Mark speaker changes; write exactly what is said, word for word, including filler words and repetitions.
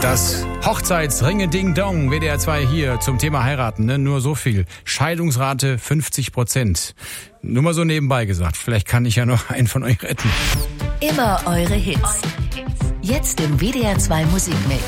Speaker 1: Das Hochzeitsringe-Ding-Dong, W D R zwei hier zum Thema heiraten, ne? Nur so viel. Scheidungsrate fünfzig Prozent. Nur mal so nebenbei gesagt, vielleicht kann ich ja noch einen von euch retten.
Speaker 2: Immer eure Hits. Jetzt im W D R zwei Musikmix.